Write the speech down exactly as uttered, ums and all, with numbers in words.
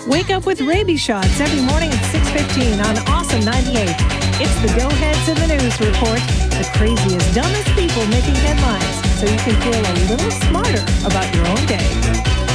Wake up with rabies shots every morning at six fifteen on Awesome ninety-eight. It's the Go Heads in the News Report, the craziest, dumbest people making headlines, so you can feel a little smarter about your own day.